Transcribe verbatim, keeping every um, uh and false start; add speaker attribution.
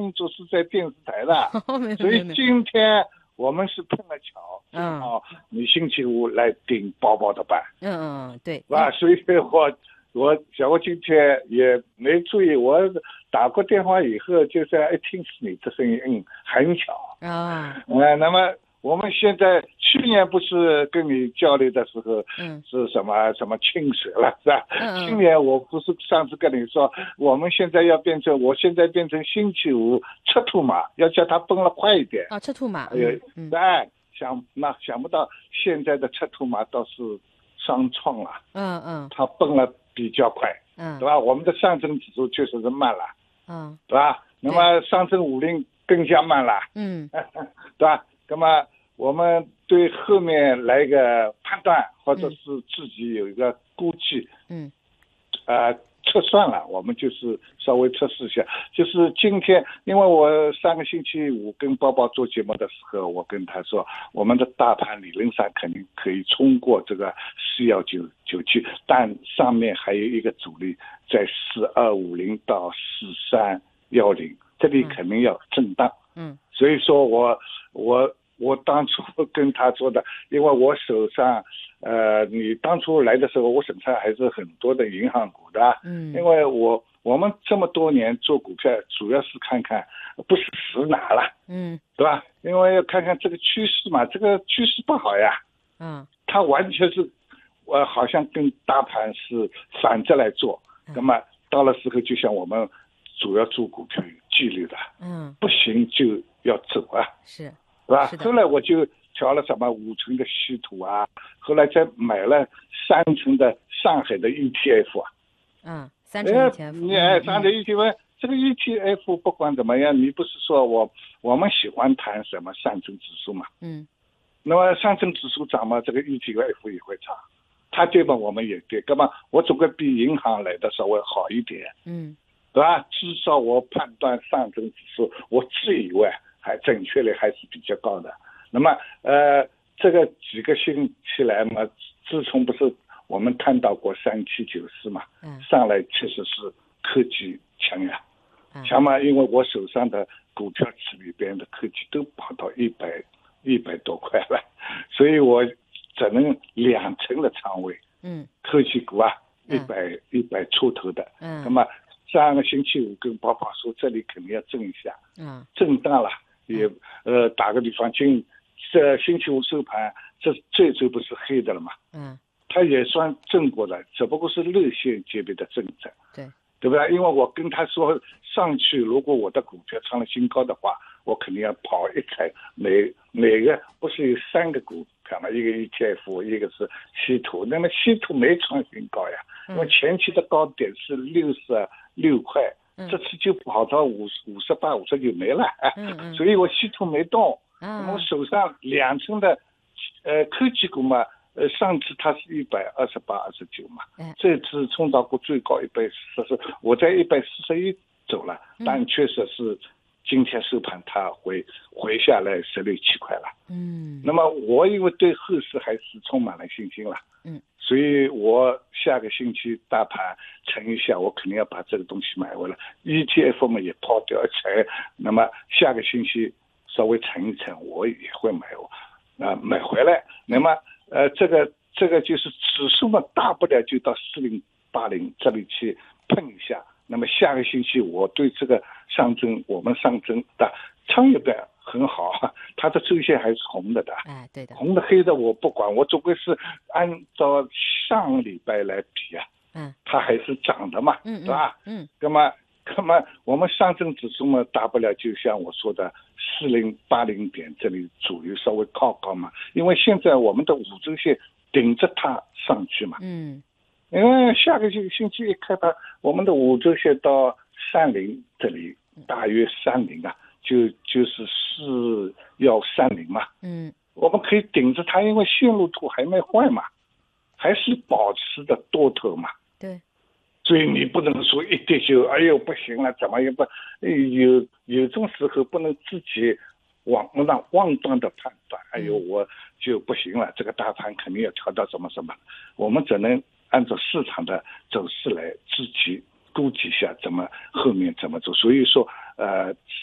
Speaker 1: 工作是在电视台的，
Speaker 2: 哦、没有
Speaker 1: 所以今天我们是碰了巧，
Speaker 2: 嗯，
Speaker 1: 哦，你星期五来顶包包的班，
Speaker 2: 嗯嗯对，
Speaker 1: 啊，所以我我想我今天也没注意，我打过电话以后，就是一听是你的声音，嗯，很巧
Speaker 2: 啊，
Speaker 1: 呃，那么我们现在去年不是跟你交流的时候，
Speaker 2: 嗯，
Speaker 1: 是什么什么清水了，是吧？
Speaker 2: 嗯嗯，
Speaker 1: 今年我不是上次跟你说，我们现在要变成，我现在变成星期五赤兔马，要叫它奔了快一点。
Speaker 2: 啊，赤兔马，
Speaker 1: 还有，
Speaker 2: 嗯，
Speaker 1: 哎，想那想不到现在的赤兔马倒是双创了，
Speaker 2: 嗯嗯，
Speaker 1: 它奔了比较快，
Speaker 2: 嗯，
Speaker 1: 对吧？我们的上证指数确实是慢了，
Speaker 2: 嗯，
Speaker 1: 对吧？那么上证五零更加慢了，
Speaker 2: 嗯，
Speaker 1: 对吧？那么我们对后面来一个判断，或者是自己有一个估计，
Speaker 2: 嗯，
Speaker 1: 呃，测算了，我们就是稍微测试一下。就是今天，因为我上个星期五跟包包做节目的时候，我跟他说，我们的大盘理论上肯定可以冲过这个四幺九九七，但上面还有一个阻力在四二五零到四三幺零，这里肯定要震荡。
Speaker 2: 嗯，
Speaker 1: 所以说我我我当初跟他说的，因为我手上，呃，你当初来的时候，我手上还是很多的银行股的，
Speaker 2: 嗯，
Speaker 1: 因为我我们这么多年做股票，主要是看看不是死拿了，
Speaker 2: 嗯，
Speaker 1: 对吧？因为要看看这个趋势嘛，这个趋势不好呀，
Speaker 2: 嗯，
Speaker 1: 它完全是，呃，好像跟大盘是反着来做，那么到了时候，就像我们主要做股票有纪律的，
Speaker 2: 嗯，
Speaker 1: 不行就要走啊，
Speaker 2: 是，
Speaker 1: 是吧？
Speaker 2: 是的
Speaker 1: 后来我就调了什么五成的稀土啊，后来再买了三成的上海的 E T F 啊。
Speaker 2: 嗯，三成 E T F，
Speaker 1: 你哎，上海的 E T F，这个 E T F 不管怎么样，你不是说我我们喜欢谈什么上证指数嘛？
Speaker 2: 嗯，
Speaker 1: 那么上证指数涨嘛，这个 E T F 也会涨，它对吧？我们也对，那么我总归比银行来的稍微好一点，
Speaker 2: 嗯，
Speaker 1: 对吧？至少我判断上证指数，我自以为还准确率还是比较高的。那么呃，这个几个星期来嘛，自从不是我们看到过三七九四嘛，
Speaker 2: 嗯，
Speaker 1: 上来确实是科技强呀，
Speaker 2: 嗯，
Speaker 1: 强嘛，因为我手上的股票池里边的科技都跑到一百一百多块了，所以我只能两成的仓位，
Speaker 2: 嗯，
Speaker 1: 科技股啊，一
Speaker 2: 嗯
Speaker 1: 百一百出头的，
Speaker 2: 嗯，
Speaker 1: 那么上个星期五跟宝宝说，这里肯定要震一下，
Speaker 2: 嗯，
Speaker 1: 震荡了，也呃打个比方，今这星期五收盘，这这周不是黑的了嘛？
Speaker 2: 嗯，
Speaker 1: 它也算震过的，只不过是日线级别的震荡，
Speaker 2: 对，
Speaker 1: 对不对？因为我跟他说上去，如果我的股票创了新高的话，我肯定要跑一踩，每每个不是有三个股票嘛，一个 E T F， 一个是稀土，那么稀土没创新高呀，因为前期的高点是六十六块。
Speaker 2: 嗯，
Speaker 1: 这次就跑到五五十八、五十九没了，
Speaker 2: 嗯嗯，
Speaker 1: 所以我稀土没动。
Speaker 2: 嗯，
Speaker 1: 那么我手上两成的，呃，科技股嘛，呃，上次它是一百二十八、二十九嘛，
Speaker 2: 嗯，
Speaker 1: 这次冲到过最高一百四十，我在一百四十一走了，但确实是今天收盘它回回下来十六七块了。
Speaker 2: 嗯，
Speaker 1: 那么我因为对后市还是充满了信心了。
Speaker 2: 嗯。
Speaker 1: 所以我下个星期大盘沉一下，我肯定要把这个东西买回来。E T F 嘛也抛掉沉，那么下个星期稍微沉一沉，我也会买，啊、呃、买回来。那么呃这个这个就是指数嘛，大不了就到四零八零这里去碰一下。那么下个星期我对这个上证，我们上证的仓业的很好，它的周线还是红的的，
Speaker 2: 哎，对的，
Speaker 1: 红的黑的我不管，我总归是按照上礼拜来比啊，
Speaker 2: 嗯，
Speaker 1: 它还是涨的嘛，
Speaker 2: 嗯，
Speaker 1: 对吧？
Speaker 2: 嗯，
Speaker 1: 那么那么我们上证指数嘛，大不了就像我说的四零八零点这里左右稍微靠高嘛，因为现在我们的五周线顶着它上去嘛，
Speaker 2: 嗯，
Speaker 1: 因为下个星星期一开盘，我们的五周线到三零这里大约三零啊。就就是四幺三零嘛，嗯，我们可以顶着它，因为线路图还没坏嘛，还是保持的多头嘛，
Speaker 2: 对，
Speaker 1: 所以你不能说一跌就哎呦不行了，怎么也不有有种时候不能自己妄让妄断的判断，哎呦我就不行了，这个大盘肯定要调到什么什么，我们只能按照市场的走势来自己估计一下怎么后面怎么做，所以说呃。